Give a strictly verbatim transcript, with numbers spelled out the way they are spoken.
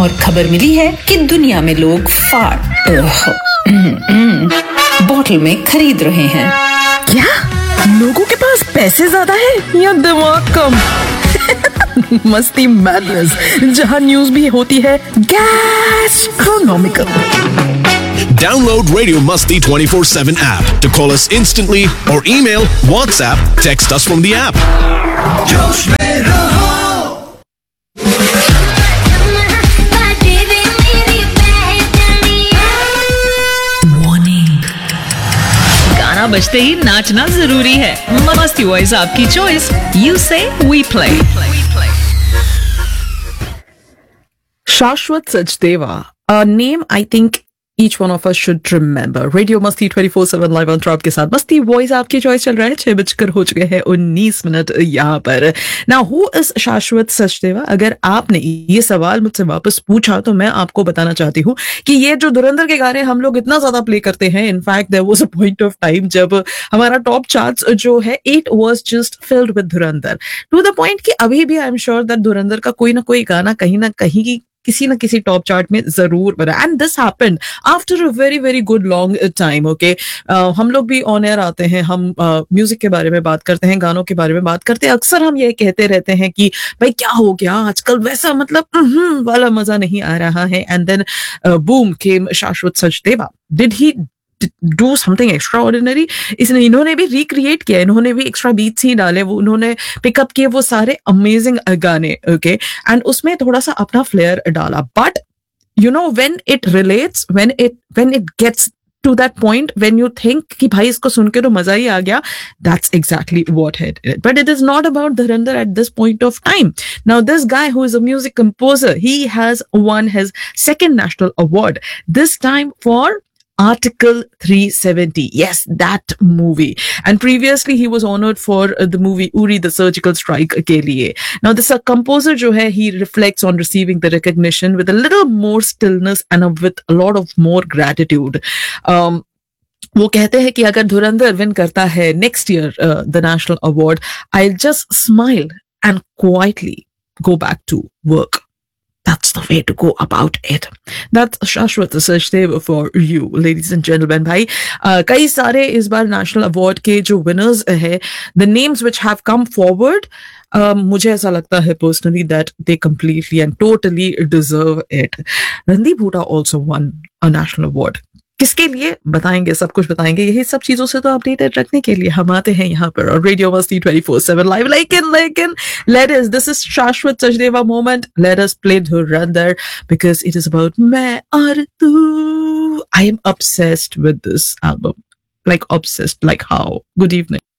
और खबर मिली है कि दुनिया में लोग फाड़ बॉटल में खरीद रहे हैं। क्या लोगों के पास पैसे ज्यादा है या दिमाग कम? मस्ती मैडनेस, जहां न्यूज भी होती है गैस्ट्रोनॉमिकल। Download Radio Musti twenty-four seven app to call us instantly or email, WhatsApp, text us from the app. जोश में रहो। Warning. गाना बजते ही नाचना जरूरी है। मस्ती वॉइस आपकी choice. You say we play. Shashwat Sachdeva, a name I think each one of us should remember. Radio Masti twenty-four seven live on Trop के साथ मस्ती वॉइस आपकी चॉइस चल रहा है। छह बजकर हो चुके हैं उन्नीस मिनट यहाँ पर। Now who is शाश्वत सचदेवा? अगर आपने ये सवाल मुझसे वापस पूछा तो मैं आपको बताना चाहती हूँ कि ये जो धुरंधर के गाने हम लोग इतना ज्यादा प्ले करते हैं, in fact there was a point of time जब हमारा टॉप चार्ट्स जो है it was just filled with Dhurandhar, to the point कि अभी भी आई एम श्योर दैट धुरंधर का कोई ना कोई गाना कहीं ना कहीं किसी ना किसी टॉप चार्ट में जरूर बना। And this happened after a very very good long time. Okay, हम लोग भी ऑन एयर आते हैं, हम म्यूजिक uh, के बारे में बात करते हैं, गानों के बारे में बात करते हैं। अक्सर हम ये कहते रहते हैं कि भाई क्या हो गया आजकल, वैसा मतलब वाला मजा नहीं आ रहा है। एंड देन बूम केम शाश्वत Sachdeva. Did he do something extraordinary? इसने इन्होंने भी रिक्रिएट किया, इन्होंने भी एक्स्ट्रा बीट्स ही डाले, वो उन्होंने पिकअप किए वो सारे अमेजिंग गाने। ओके, एंड उसमें थोड़ा सा अपना फ्लेयर डाला। But you know when it relates, when it when it gets to that point when you think कि भाई इसको सुन के तो मजा ही आ गया, that's exactly what it is. But it is not about Dhurandhar at this point of time. Now this guy who is a music composer, he has won his second national award, this time for Article three seventy. Yes, that movie. And previously he was honored for uh, the movie Uri the Surgical Strike ke liye. Now this uh, composer jo hai, he reflects on receiving the recognition with a little more stillness and uh, with a lot of more gratitude. Um, वो कहते हैं कि अगर धुरंधर win करता है next year the national award, I just smile and quietly go back to work. That's the way to go about it. That's Shashwat Sachdeva for you, ladies and gentlemen. भाई uh, कई सारे इस बार national award के जो winners है, the names which have come forward, uh, मुझे ऐसा लगता है personally that they completely and totally deserve it. Randeep Hooda also won a national award. किसके लिए बताएंगे, सब कुछ बताएंगे। यही सब चीजों से तो अपडेटेड रखने के लिए हम आते हैं यहाँ पर और रेडियो मस्ती twenty-four seven लाइव। लेकिन लेकिन let us, this is शाश्वत Sachdeva moment. Let us play Dhurandhar because it is about मैं और तू. I am obsessed with this album, like obsessed, like how. Good evening.